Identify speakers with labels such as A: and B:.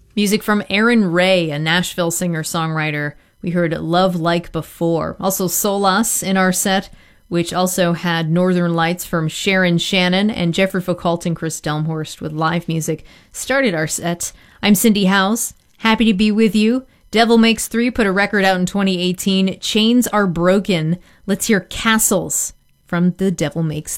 A: Music from Aaron Ray, a Nashville singer-songwriter. We heard Love Like Before. Also Solas in our set, which also had Northern Lights from Sharon Shannon, and Jeffrey Foucault and Chris Delmhorst with live music started our set. I'm Cindy Howes. Happy to be with you. Devil Makes 3 put a record out in 2018. Chains Are Broken. Let's hear Castles from The Devil Makes